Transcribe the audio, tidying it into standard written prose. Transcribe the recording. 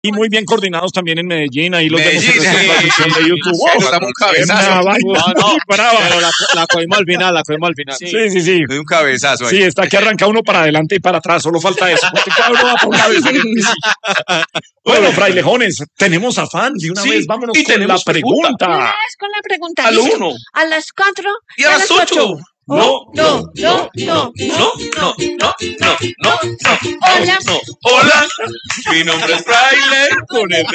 Y muy bien coordinados también en Medellín, ahí los vemos Medellín, en esa transmisión de YouTube. sí, nos damos un cabezazo. Pero la cogimos al final, Sí. Doy un cabezazo ahí. Sí, está que arranca uno para adelante y para atrás, solo falta eso. Cada uno va por un cabeza. Bueno, frailejones, tenemos afán de una vez, vámonos y con la tenemos pregunta. Con la pregunta. A lo Dice, 1. A las 4 y a las 8. No. Hola. Hola. Mi nombre es Fraile con el